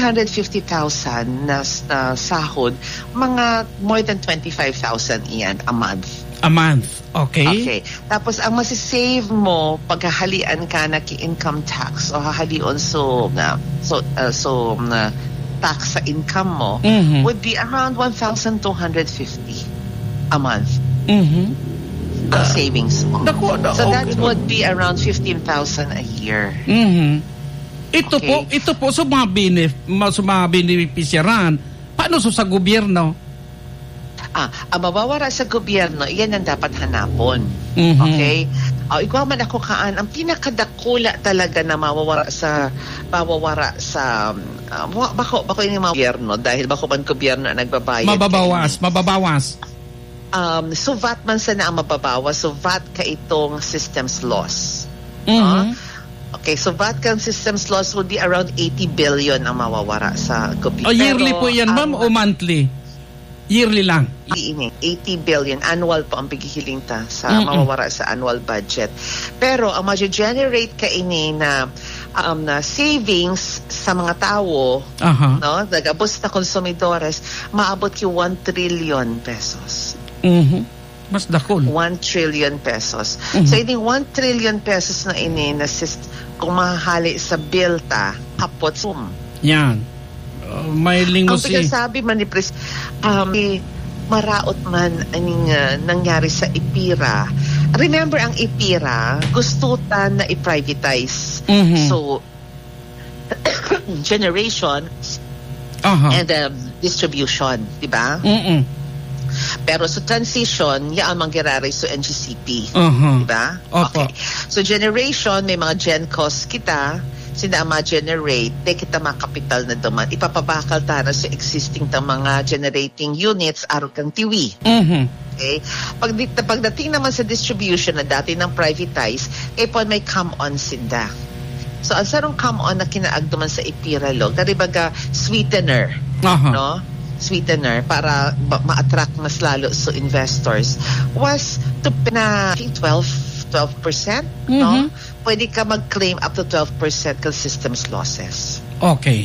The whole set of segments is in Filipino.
350,000 na sahod, mga more than 25,000 iyan a month. A month, okay. Okay. Tapos ang masisave mo pag hahalian ka na ki-income tax o hahalion tax sa income mo would be around 1,250 a month. Ang savings mo. So that would be around 15,000 a year. Ito po sa mga beneficiaran, paano sa gobyerno? Ang mabawara sa gobyerno, iyan ang dapat hanapon. Okay? Ikaw man ako kaan, ang pinakadakula talaga na mawawara sa bako yung mga gobyerno, dahil bako man gobyerno nagbabayad. Mababawas. So VAT man sana ang mababawas. So VAT ka itong systems loss. Okay, so VAT ka systems loss would be around 80 billion ang mawawara sa gobyerno. Yearly po yan, ma'am, o monthly? Yearly lang. 80 billion. Annual po ang paghihiling ta sa mawawara sa annual budget. Pero ang ma-generate ka ini na savings sa mga tao, no, nagabos na konsumidores, maabot ki 1 trillion pesos. Mas dakol. 1 trillion pesos. So, ini 1 trillion pesos na ini na kung mahali sa bill ta, kapot sum. Yan. May linggo ang pagkasabi man ni maraot man aning nangyari sa IPIRA. Remember, ang IPIRA gusto ta na i-privatize. So, generation and distribution, di ba? Pero sa transition, yan ang mangyarari sa NGCP. Di ba? Okay. So, generation, may mga GenCos kita, sina ma-generate, di kita makapital na duman. Ipapabakal ta na sa existing ta mga generating units, araw kang tiwi. Okay? Pagdating naman sa distribution na dati ng privatize, may come-on sinda. So, ang sarong come-on na kinaagduman sa IPIRA law, daribaga sweetener. No? Sweetener para ma-attract mas lalo sa investors was to na 12%, no? Pwede ka mag-claim up to 12% ng systems losses. Okay.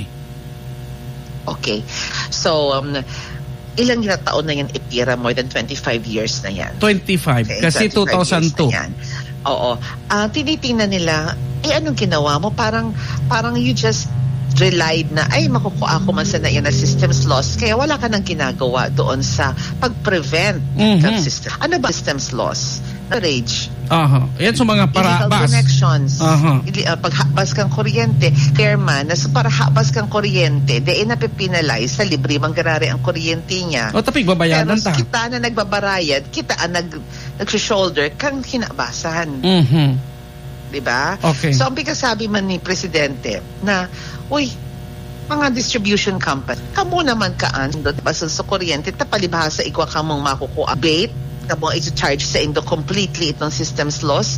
So, ilang taon na yan IPIRA? More than 25 years na yan. 25. Okay, kasi 2002. Oo. Tinitingnan nila, anong ginawa mo? Parang you just relied na, makukuha ko man sana yan na systems loss. Kaya wala ka nang ginagawa doon sa pag-prevent ng system. Ano ba systems loss? Rage. Yan sa mga illegal connections. Paghabas kang kuryente. Chairman, para habas kang kuryente, napipinalize sa libre manggarari ang kuryente niya. Tapig babayaran ta. Pero kita na nagbabarayad, kita ang nag-shoulder kang hinabasan. Diba? Okay. So, ang pagkasabi man ni Presidente na, mga distribution company, kamo naman kaan doon basan sa kuryente, tapalibhasa ikwa kamong makukuha abate, kamo i-charge sa indo completely itong systems loss,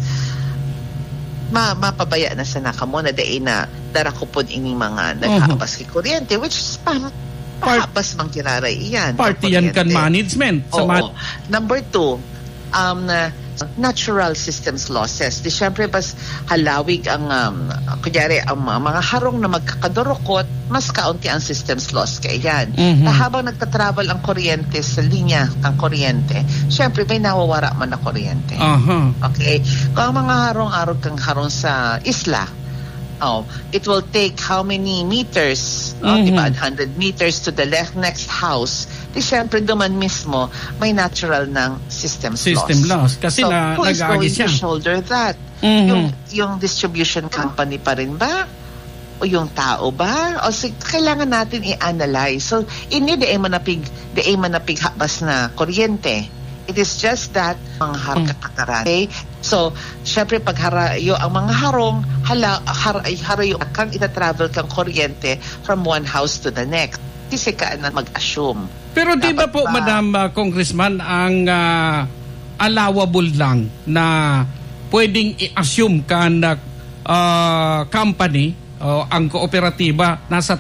mapabaya na sana kamo na daay na darakupod ining mga naghabas kay kuryente, which is pahabas mang kiraray iyan. Party yan kan management. Number 2, natural systems losses. Di syempre bas halawig ang kunyari ang mga harong na magkakadurukot, mas kaunti ang systems loss kaya yan. Habang nagtatravel ang kuryente sa linya ng kuryente, syempre may nawawara man na kuryente. Okay? Kung ang mga harong kang harong sa isla, it will take how many meters? Diba? 100 meters to the next house. Di syempre duman mismo may natural ng system loss. Kasi so, who is going to shoulder that? Yung distribution company pa rin ba? O yung tao ba? O kailangan natin i-analyze. So, di ay manapig habas na kuryente. It is just that mga harong. Okay? So, syempre pag harayo ang mga harong, harayo kang itatravel kang kuryente from one house to the next. Kasi ka na mag-assume. Pero di ba po, Madam Congressman, ang allowable lang na pwedeng i-assume ka na company o ang kooperatiba nasa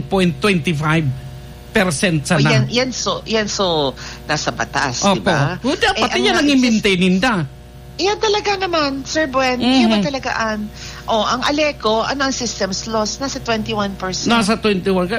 10.25% sana? Yan so nasa batas, di ba? Dapat yan ang i-maintain ninda. Yan talaga naman, Sir Buen. Yan talagaan. Ang Aleco, ano ang systems loss? Nasa 21%. Nasa 21%.